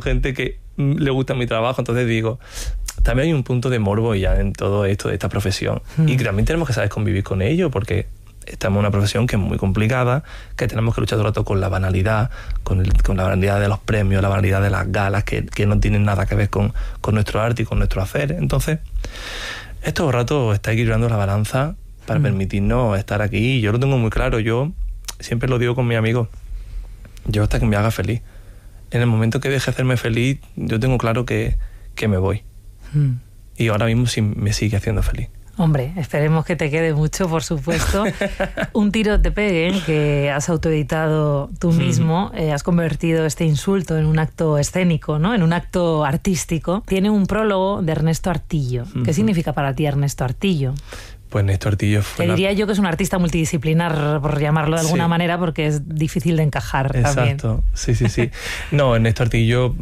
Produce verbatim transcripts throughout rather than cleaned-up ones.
gente que le gusta mi trabajo, entonces digo, también hay un punto de morbo ya en todo esto de esta profesión. Mm. Y que también tenemos que saber convivir con ello, porque estamos en una profesión que es muy complicada, que tenemos que luchar todo el rato con la banalidad, con, el, con la banalidad de los premios, la banalidad de las galas, que, que no tienen nada que ver con, con nuestro arte y con nuestro hacer. Entonces, estos ratos está equilibrando la balanza para mm. permitirnos estar aquí. Yo lo tengo muy claro, yo siempre lo digo con mis amigos, yo hasta que me haga feliz. En el momento que deje de hacerme feliz, yo tengo claro que, que me voy. Mm. Y ahora mismo sí me sigue haciendo feliz. Hombre, esperemos que te quede mucho, por supuesto. Un tiro te peguen, que has autoeditado tú mismo, eh, has convertido este insulto en un acto escénico, ¿no? En un acto artístico. Tiene un prólogo de Ernesto Artillo. ¿Qué uh-huh. significa para ti Ernesto Artillo? Pues Ernesto Artillo fue... Te diría la... yo que es un artista multidisciplinar, por llamarlo de alguna sí. manera, porque es difícil de encajar. Exacto, también. sí, sí, sí. No, Ernesto Artillo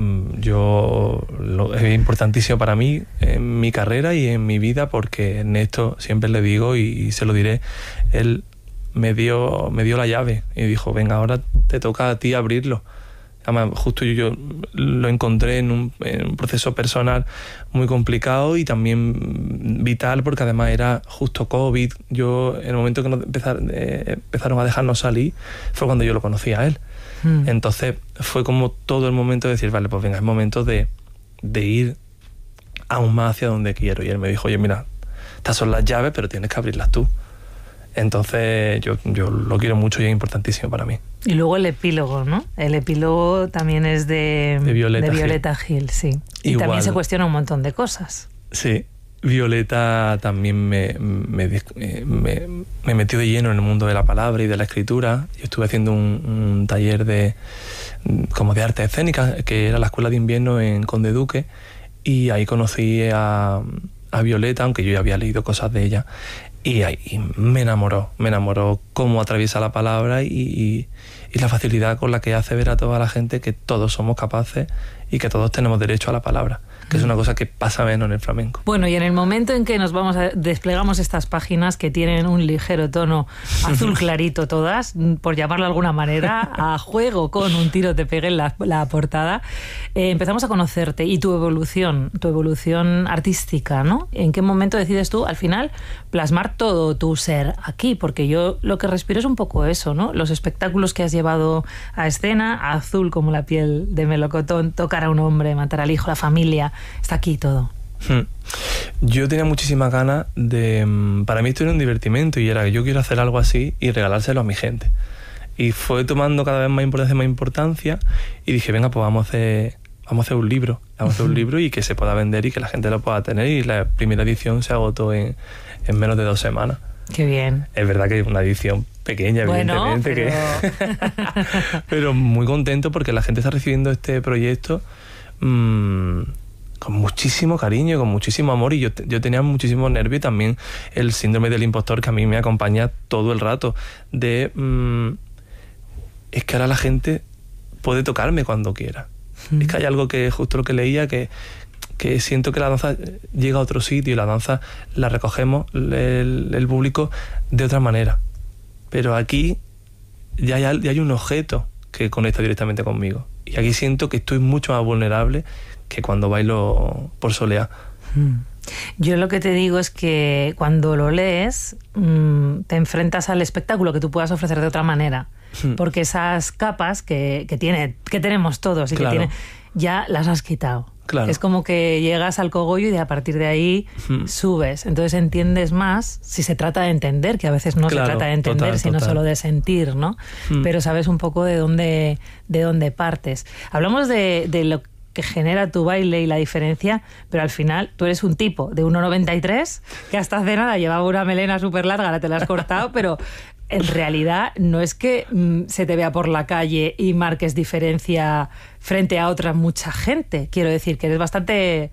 yo, lo, es importantísimo para mí, en mi carrera y en mi vida, porque Ernesto, siempre le digo y, y se lo diré, él me dio, me dio la llave y dijo, venga, ahora te toca a ti abrirlo. Además, justo yo, yo lo encontré en un, en un proceso personal muy complicado y también vital, porque además era justo COVID. Yo, en el momento que nos empezar, eh, empezaron a dejarnos salir, fue cuando yo lo conocí a él. Mm. Entonces fue como todo el momento de decir, vale, pues venga, es momento de, de ir aún más hacia donde quiero. Y él me dijo, oye, mira, estas son las llaves, pero tienes que abrirlas tú. Entonces yo, yo lo quiero mucho y es importantísimo para mí. Y luego el epílogo, ¿no? El epílogo también es de, de Violeta, de Violeta Gil. Gil, sí. Y Igual, también se cuestiona un montón de cosas. Sí, Violeta también me, me, me, me metió de lleno en el mundo de la palabra y de la escritura. Yo estuve haciendo un, un taller de, como de arte escénica, que era la Escuela de Invierno en Conde Duque, y ahí conocí a, a Violeta, aunque yo ya había leído cosas de ella. Y, ahí, y me enamoró, me enamoró cómo atraviesa la palabra y, y, y la facilidad con la que hace ver a toda la gente que todos somos capaces y que todos tenemos derecho a la palabra, que es una cosa que pasa menos en el flamenco. Bueno, y en el momento en que nos vamos a desplegamos estas páginas que tienen un ligero tono azul clarito todas, por llamarlo de alguna manera, a juego con un tiro te pegue en la, la portada, eh, empezamos a conocerte y tu evolución, tu evolución artística, ¿no? ¿En qué momento decides tú, al final, plasmar todo tu ser aquí? Porque yo lo que respiro es un poco eso, ¿no? Los espectáculos que has llevado a escena, a Azul como la piel de melocotón, tocar a un hombre, matar al hijo, la familia, está aquí todo. Yo tenía muchísimas ganas de... Para mí esto era un divertimento y era que yo quiero hacer algo así y regalárselo a mi gente. Y fue tomando cada vez más importancia, más importancia y dije, venga, pues vamos a hacer, vamos a hacer un libro. Vamos a hacer un libro y que se pueda vender y que la gente lo pueda tener. Y la primera edición se agotó en, en menos de dos semanas. Qué bien. Es verdad que es una edición pequeña, bueno, evidentemente. Pero... Que... pero muy contento porque la gente está recibiendo este proyecto mmm, con muchísimo cariño, con muchísimo amor, y yo, yo tenía muchísimo nervio y también el síndrome del impostor que a mí me acompaña todo el rato. De mmm, es que ahora la gente puede tocarme cuando quiera. Mm. Es que hay algo que, justo lo que leía, que que siento que la danza llega a otro sitio y la danza la recogemos el, el público de otra manera. Pero aquí ya hay, ya hay un objeto que conecta directamente conmigo. Y aquí siento que estoy mucho más vulnerable que cuando bailo por soleá. Yo lo que te digo es que cuando lo lees mmm, te enfrentas al espectáculo que tú puedas ofrecer de otra manera. Hmm. Porque esas capas que, que, tiene, que tenemos todos y claro. que tiene, ya las has quitado. Claro. Es como que llegas al cogollo y de a partir de ahí hmm. subes. Entonces entiendes más, si se trata de entender, que a veces no claro, se trata de entender, total, sino total. solo de sentir, ¿no? Hmm. Pero sabes un poco de dónde, de dónde partes. Hablamos de, de lo que genera tu baile y la diferencia, pero al final tú eres un tipo de uno noventa y tres que hasta hace nada llevaba una melena súper larga, ahora te la has cortado, pero en realidad no es que mm, se te vea por la calle y marques diferencia frente a otra mucha gente. Quiero decir que eres bastante...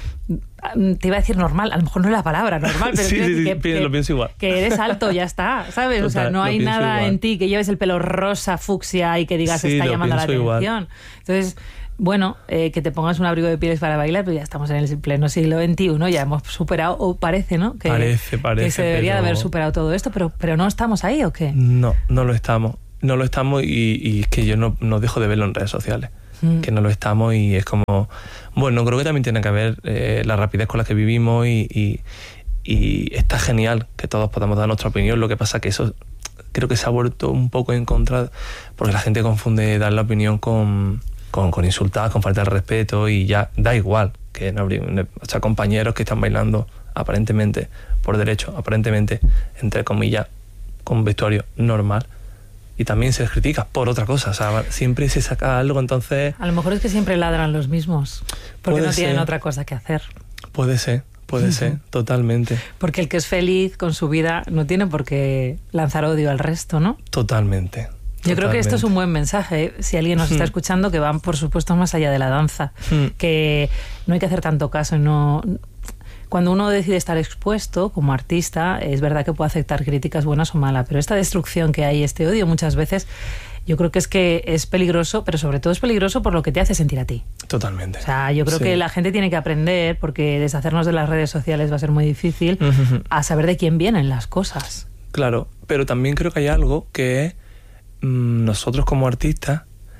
Te iba a decir normal, a lo mejor no es la palabra normal, pero sí, sí, que, sí, que, lo pienso igual. Que eres alto, ya está, ¿sabes? Total, o sea, no hay nada igual. en ti que lleves el pelo rosa, fucsia y que digas sí, está llamando la atención. Igual. Entonces... Bueno, eh, que te pongas un abrigo de pieles para bailar, pero ya estamos en el pleno siglo veintiuno, ya hemos superado, o parece, ¿no? Que, parece, parece. Que se debería pero... de haber superado todo esto, pero, pero ¿no estamos ahí o qué? No, no lo estamos. No lo estamos y, y es que yo no, no dejo de verlo en redes sociales. mm. que no lo estamos, y es como, bueno, creo que también tiene que ver eh, la rapidez con la que vivimos y, y, y está genial que todos podamos dar nuestra opinión. Lo que pasa que eso creo que se ha vuelto un poco en contra, porque la gente confunde dar la opinión con, con, con insultar, con falta de respeto, y ya da igual que no habría, o sea, compañeros que están bailando aparentemente por derecho, aparentemente, entre comillas, con vestuario normal, y también se les critica por otra cosa. O sea, siempre se saca algo, entonces... A lo mejor es que siempre ladran los mismos, porque no tienen otra cosa que hacer. Puede ser, puede ser, totalmente. Porque el que es feliz con su vida no tiene por qué lanzar odio al resto, ¿no? Totalmente. Yo creo que esto es un buen mensaje, ¿eh? Si alguien nos está escuchando, que van, por supuesto, más allá de la danza, que no hay que hacer tanto caso. No, cuando uno decide estar expuesto como artista, es verdad que puede aceptar críticas buenas o malas, pero esta destrucción que hay, este odio, muchas veces, yo creo que es que es peligroso, pero sobre todo es peligroso por lo que te hace sentir a ti. Totalmente. O sea, yo creo sí. que la gente tiene que aprender, porque deshacernos de las redes sociales va a ser muy difícil, uh-huh. a saber de quién vienen las cosas. Claro, pero también creo que hay algo que es nosotros como artistas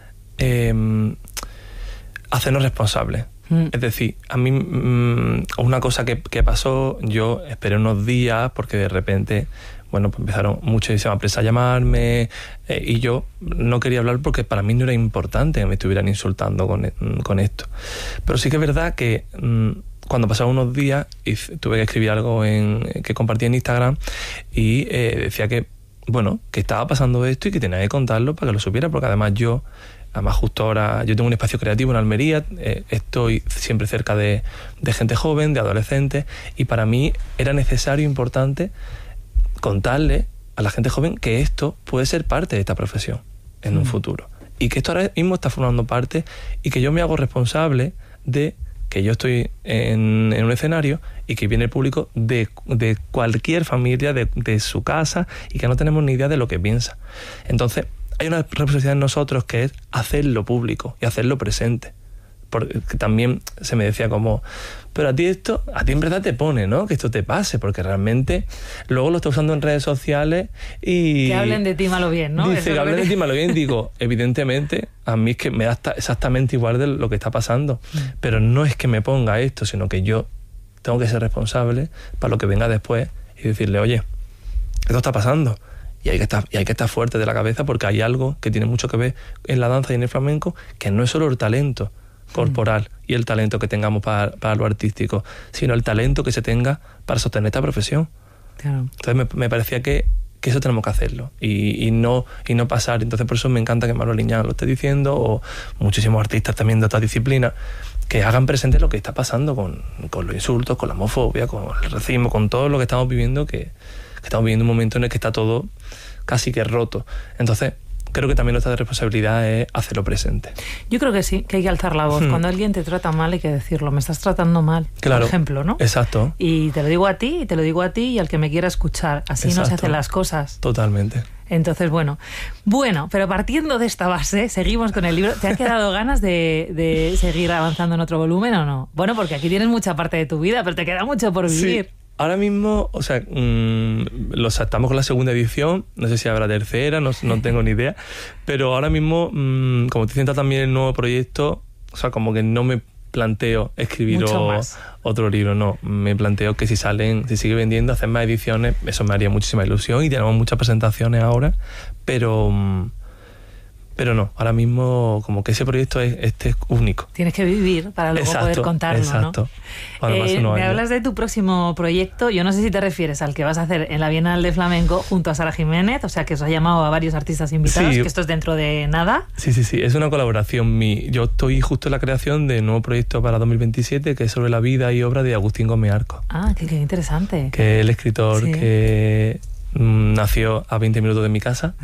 eh, hacernos responsables. Mm. Es decir, a mí mm, una cosa que, que pasó, yo esperé unos días porque de repente, bueno, pues empezaron muchísimas empresas a llamarme eh, y yo no quería hablar porque para mí no era importante que me estuvieran insultando con, con esto. Pero sí que es verdad que mm, cuando pasaron unos días y tuve que escribir algo en, que compartí en Instagram y eh, decía que bueno, que estaba pasando esto y que tenía que contarlo para que lo supiera, porque además yo, además justo ahora, yo tengo un espacio creativo en Almería, eh, estoy siempre cerca de, de gente joven, de adolescentes, y para mí era necesario, importante, contarle a la gente joven que esto puede ser parte de esta profesión en mm. un futuro, y que esto ahora mismo está formando parte, y que yo me hago responsable de que yo estoy en, en un escenario y que viene el público de, de cualquier familia, de, de su casa, y que no tenemos ni idea de lo que piensa. Entonces, hay una responsabilidad en nosotros que es hacerlo público y hacerlo presente. Porque también se me decía como, pero a ti esto, a ti en verdad te pone, ¿no? Que esto te pase, porque realmente luego lo está usando en redes sociales y... Que hablen de ti mal o bien, ¿no? Dice que hablen de ti mal o bien. Digo, evidentemente, a mí es que me da exactamente igual de lo que está pasando. Mm. Pero no es que me ponga esto, sino que yo tengo que ser responsable para lo que venga después y decirle, oye, esto está pasando. Y hay que estar, y hay que estar fuerte de la cabeza, porque hay algo que tiene mucho que ver en la danza y en el flamenco, que no es solo el talento corporal y el talento que tengamos para, para lo artístico, sino el talento que se tenga para sostener esta profesión. Claro. Entonces me, me parecía que, que eso tenemos que hacerlo y, y, no, y no pasar. Entonces por eso me encanta que Manuel Liñán lo esté diciendo, o muchísimos artistas también de otras disciplinas, que hagan presente lo que está pasando con, con los insultos, con la homofobia, con el racismo, con todo lo que estamos viviendo, que, que estamos viviendo un momento en el que está todo casi que roto. Entonces creo que también nuestra responsabilidad es hacerlo presente. Yo creo que sí, que hay que alzar la voz. Hmm. Cuando alguien te trata mal hay que decirlo, me estás tratando mal, claro, por ejemplo, ¿no? Exacto. Y te lo digo a ti, y te lo digo a ti y al que me quiera escuchar. Así Exacto. no se hacen las cosas. Totalmente. Entonces, bueno, bueno, pero partiendo de esta base, seguimos con el libro. ¿Te han quedado ganas de, de seguir avanzando en otro volumen o no? Bueno, porque aquí tienes mucha parte de tu vida, pero te queda mucho por vivir. Sí. Ahora mismo, o sea, mmm, los, estamos con la segunda edición, no sé si habrá tercera, no, no tengo ni idea, pero ahora mismo, mmm, como te sienta también el nuevo proyecto, o sea, como que no me planteo escribir o, otro libro, no, me planteo que si salen, si sigue vendiendo, hacer más ediciones, eso me haría muchísima ilusión, y tenemos muchas presentaciones ahora, pero... Mmm, Pero no, ahora mismo como que ese proyecto es, este es único. Tienes que vivir para luego exacto, poder contarlo, exacto. ¿no? Eh, me años. Hablas de tu próximo proyecto, yo no sé si te refieres al que vas a hacer en la Bienal de Flamenco junto a Sara Jiménez, o sea que os ha llamado a varios artistas invitados, sí. que esto es dentro de nada. Sí, sí, sí, es una colaboración. Mi, yo estoy justo en la creación de un nuevo proyecto para dos mil veintisiete, que es sobre la vida y obra de Agustín Gómez Arco. Ah, qué, qué interesante. Que es el escritor sí. que nació a veinte minutos de mi casa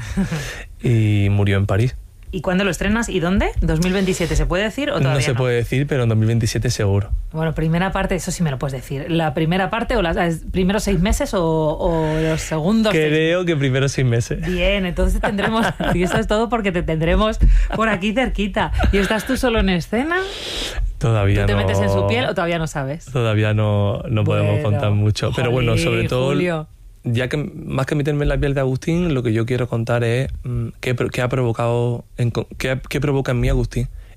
y murió en París. ¿Y cuándo lo estrenas y dónde? ¿dos mil veintisiete se puede decir o todavía no? No se puede decir, pero en dos mil veintisiete seguro. Bueno, primera parte, eso sí me lo puedes decir. ¿La primera parte o los primeros seis meses o, o los segundos? Creo que primeros seis meses. Bien, entonces tendremos... y esto es todo porque te tendremos por aquí cerquita. ¿Y estás tú solo en escena? Todavía no. ¿Tú te metes en su piel o todavía no sabes? Todavía no, no podemos bueno, contar mucho. Pero jolín, bueno, sobre todo... Julio. Ya que más que meterme en la piel de Agustín, lo que yo quiero contar es mmm, qué, qué ha provocado, en, qué, qué provoca en mí Agustín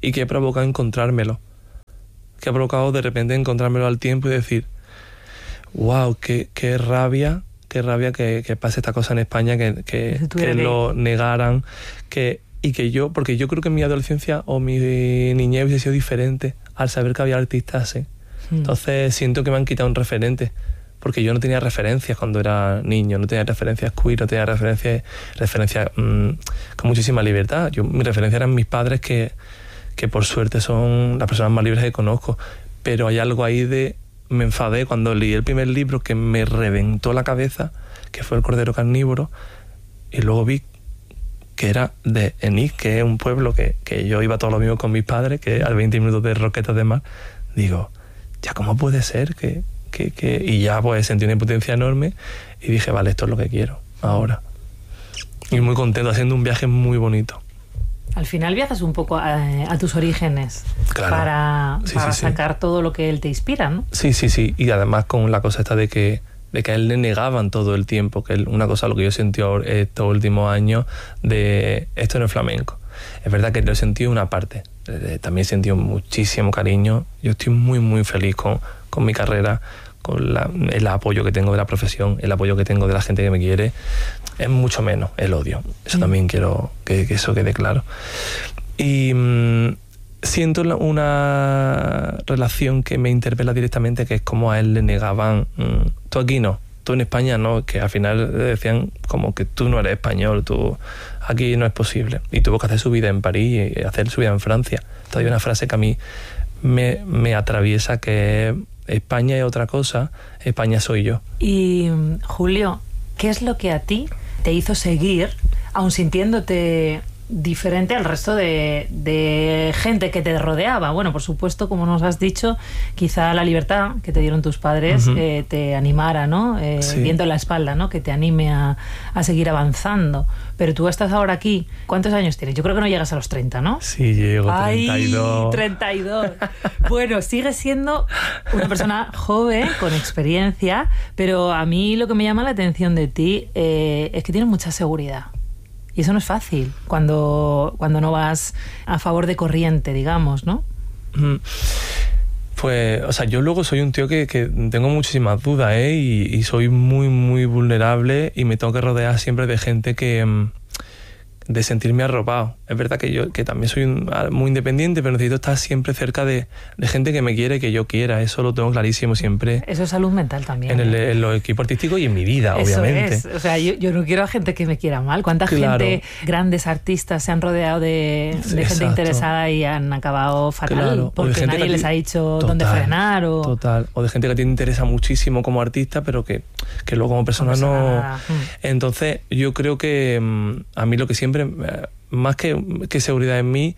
y que ha provocado encontrármelo. Que ha provocado de repente encontrármelo al tiempo y decir, wow, qué, qué rabia, qué rabia que, que pase esta cosa en España, que, que, que lo negaran, que, y que yo, porque yo creo que mi adolescencia o mi niñez hubiese sido diferente al saber que había artistas así. Mm. Entonces siento que me han quitado un referente, porque yo no tenía referencias cuando era niño, no tenía referencias queer, no tenía referencias, referencias mmm, con muchísima libertad. Yo, mi referencia eran mis padres, que, que por suerte son las personas más libres que conozco, pero hay algo ahí de... Me enfadé cuando leí el primer libro que me reventó la cabeza, que fue El Cordero Carnívoro, y luego vi que era de Enix, que es un pueblo que, que yo iba todos los mismos con mis padres, que a veinte minutos de Roquetas de Mar. Digo, ya, ¿cómo puede ser? que Que, que, y ya pues sentí una impotencia enorme y dije, vale, esto es lo que quiero ahora. Y muy contento, haciendo un viaje muy bonito. Al final viajas un poco a, a tus orígenes, claro, para, sí, para sí, sacar sí. todo lo que él te inspira, ¿no? Sí, sí, sí. Y además con la cosa esta de que, de que a él le negaban todo el tiempo, que él, una cosa, lo que yo he sentido estos últimos años, de esto no es flamenco. Es verdad que lo he sentido una parte. También he sentido muchísimo cariño. Yo estoy muy, muy feliz con, con mi carrera, con la, el apoyo que tengo de la profesión, el apoyo que tengo de la gente que me quiere. Es mucho menos el odio. Eso mm. también quiero que, que eso quede claro. Y mmm, siento una relación que me interpela directamente, que es como a él le negaban, mmm, tú aquí no, tú en España no, que al final le decían como que tú no eres español, tú aquí no es posible. Y tuvo que hacer su vida en París y hacer su vida en Francia. Entonces hay una frase que a mí me, me atraviesa, que España es otra cosa, España soy yo. Y Julio, ¿qué es lo que a ti te hizo seguir, aun sintiéndote diferente al resto de, de gente que te rodeaba? Bueno, por supuesto, como nos has dicho, quizá la libertad que te dieron tus padres uh-huh. eh, te animara, ¿no? Eh, sí. Viendo la espalda, ¿no? Que te anime a, a seguir avanzando. Pero tú estás ahora aquí. ¿Cuántos años tienes? Yo creo que no llegas a los treinta, ¿no? Sí, llego a treinta y dos. ¡Ay, treinta y dos! Bueno, sigues siendo una persona joven, con experiencia, pero a mí lo que me llama la atención de ti eh, es que tienes mucha seguridad. Y eso no es fácil cuando, cuando no vas a favor de corriente, digamos, ¿no? Pues, o sea, yo luego soy un tío que, que tengo muchísimas dudas, ¿eh? Y, y soy muy, muy vulnerable y me tengo que rodear siempre de gente que... de sentirme arropado. Es verdad que yo que también soy un, muy independiente, pero necesito estar siempre cerca de, de gente que me quiere, que yo quiera. Eso lo tengo clarísimo siempre. Eso es salud mental también. En, el, ¿eh? en los equipos artísticos y en mi vida, Eso obviamente. Es. O sea, yo, yo no quiero a gente que me quiera mal. ¿Cuánta claro. gente, grandes artistas, se han rodeado de, de gente Exacto. interesada y han acabado fatal? Claro. Porque gente nadie que les ha dicho total, dónde frenar. O... Total. O de gente que a ti te interesa muchísimo como artista, pero que, que luego como persona, como persona no... Nada. Entonces, yo creo que a mí lo que siempre... más que, que seguridad en mí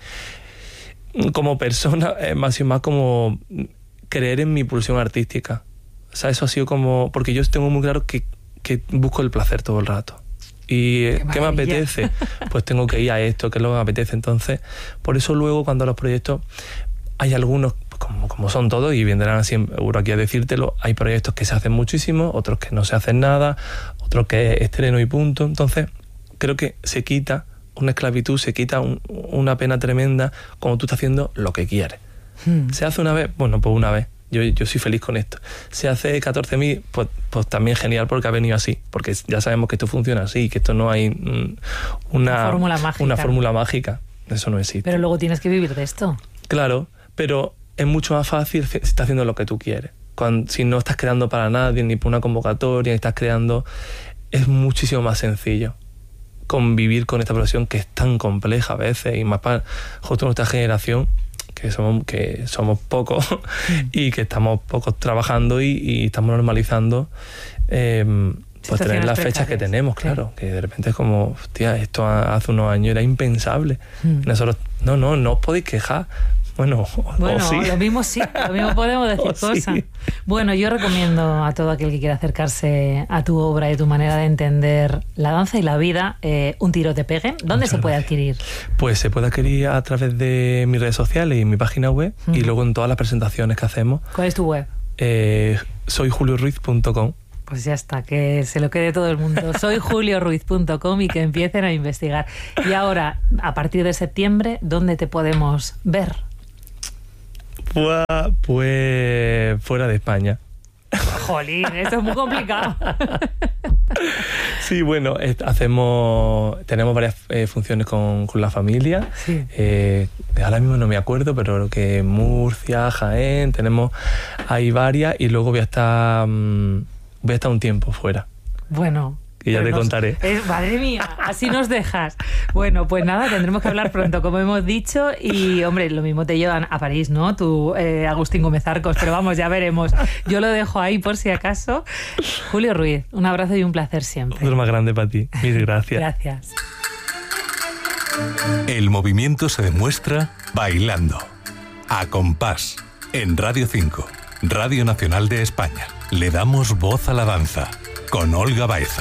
como persona, es más y más como creer en mi pulsión artística. O sea, eso ha sido como... Porque yo tengo muy claro que, que busco el placer todo el rato. Y qué, ¿qué me apetece? Pues tengo que ir a esto, que es lo que me apetece. Entonces, por eso luego cuando los proyectos... Hay algunos, como, como son todos, y vendrán seguro aquí a decírtelo, hay proyectos que se hacen muchísimo, otros que no se hacen nada, otros que es estreno y punto. Entonces, creo que se quita... una esclavitud, se quita un, una pena tremenda cuando tú estás haciendo lo que quieres. Hmm. ¿Se hace una vez? Bueno, pues una vez. Yo, yo soy feliz con esto. ¿Se hace catorce mil? Pues, pues también genial, porque ha venido así. Porque ya sabemos que esto funciona así, que esto no hay mm, una, una fórmula mágica. Una fórmula mágica. Eso no existe. Pero luego tienes que vivir de esto. Claro, pero es mucho más fácil si estás haciendo lo que tú quieres. Cuando, si no estás creando para nadie, ni por una convocatoria, ni estás creando... Es muchísimo más sencillo convivir con esta profesión que es tan compleja a veces, y más para justo nuestra generación, que somos que somos pocos y que estamos pocos trabajando y, y estamos normalizando eh, pues tener las fechas que tenemos, claro, sí. Que de repente es como, hostia, esto hace unos años era impensable. Mm. Nosotros, no, no, no os podéis quejar. Bueno, bueno sí. lo mismo sí, lo mismo podemos decir cosas. Sí. Bueno, yo recomiendo a todo aquel que quiera acercarse a tu obra y a tu manera de entender la danza y la vida, eh, Un tiro te peguen. ¿Dónde Muchas se puede gracias. adquirir? Pues se puede adquirir a través de mis redes sociales y mi página web, uh-huh. y luego en todas las presentaciones que hacemos. ¿Cuál es tu web? Eh, soy julio ruiz punto com. Pues ya está, que se lo quede todo el mundo. Soy julio ruiz punto com y que empiecen a investigar. Y ahora, a partir de septiembre, ¿dónde te podemos ver? Pues, pues fuera de España. Jolín, esto es muy complicado. Sí, bueno, hacemos, tenemos varias eh, funciones con, con la familia. Sí. Eh, ahora mismo no me acuerdo, pero lo que Murcia, Jaén, tenemos ahí varias y luego voy a estar, um, voy a estar un tiempo fuera. Bueno. Y ya te nos, contaré. Es, madre mía, así nos dejas. Bueno, pues nada, tendremos que hablar pronto, como hemos dicho. Y, hombre, lo mismo te llevan a París, ¿no? Tú, eh, Agustín Gómez Arcos, pero vamos, ya veremos. Yo lo dejo ahí por si acaso. Julio Ruiz, un abrazo y un placer siempre. Otro más grande para ti. Mil gracias. Gracias. El movimiento se demuestra bailando. A compás. En Radio cinco, Radio Nacional de España. Le damos voz a la danza. Con Olga Baeza.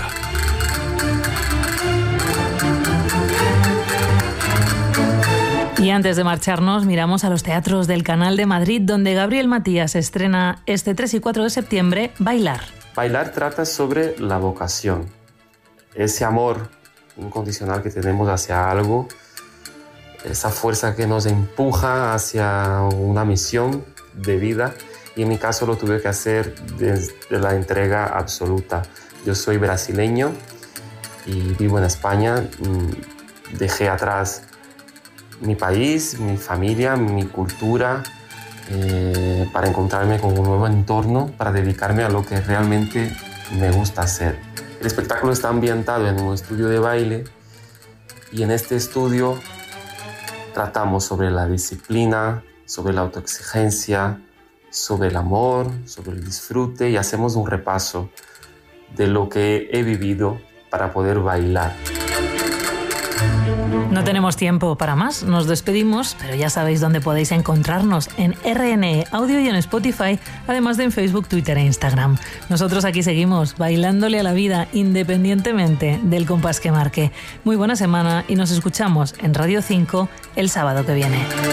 Y antes de marcharnos, miramos a los teatros del Canal de Madrid, donde Gabriel Matías estrena este tres y cuatro de septiembre Bailar. Bailar trata sobre la vocación, ese amor incondicional que tenemos hacia algo, esa fuerza que nos empuja hacia una misión de vida. Y en mi caso lo tuve que hacer desde la entrega absoluta. Yo soy brasileño y vivo en España. Dejé atrás mi país, mi familia, mi cultura, eh, para encontrarme con un nuevo entorno, para dedicarme a lo que realmente me gusta hacer. El espectáculo está ambientado en un estudio de baile y en este estudio tratamos sobre la disciplina, sobre la autoexigencia, sobre el amor, sobre el disfrute y hacemos un repaso de lo que he vivido para poder bailar. No tenemos tiempo para más, nos despedimos, pero ya sabéis dónde podéis encontrarnos, en R N E Audio y en Spotify, además de en Facebook, Twitter e Instagram. Nosotros aquí seguimos bailándole a la vida independientemente del compás que marque. Muy buena semana y nos escuchamos en Radio cinco el sábado que viene.